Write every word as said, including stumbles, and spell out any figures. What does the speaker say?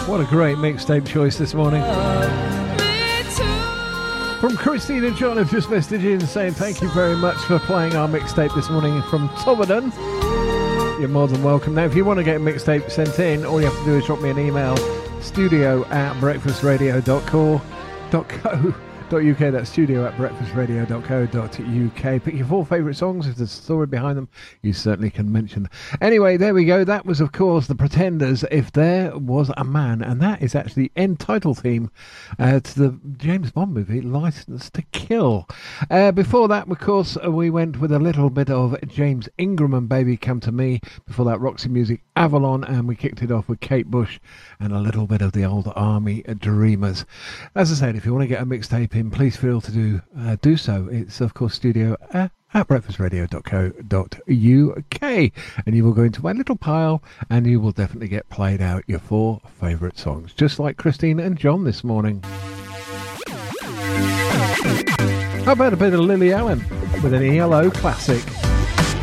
What a great mixtape choice this morning. From Christine and John have just messaged in saying thank you very much for playing our mixtape this morning from Toberdon. You're more than welcome. Now, if you want to get a mixtape sent in, all you have to do is drop me an email, studio at breakfastradio dot co dot uk. That's studio at breakfastradio dot co dot uk. Pick your four favourite songs. If there's a story behind them, you certainly can mention. Anyway, there we go. That was, of course, The Pretenders, If There Was a Man. And that is actually the end title theme uh, to the James Bond movie, Licence to Kill. Uh, before that, of course, we went with a little bit of James Ingram and Baby Come to Me. Before that, Roxy Music, Avalon. And we kicked it off with Kate Bush and a little bit of the old Army Dreamers. As I said, if you want to get a mixtape in, please feel to do uh, do so. It's, of course, studio at, at breakfastradio dot co dot uk, and you will go into my little pile and you will definitely get played out your four favourite songs, just like Christine and John this morning. How about a bit of Lily Allen with an E L O classic?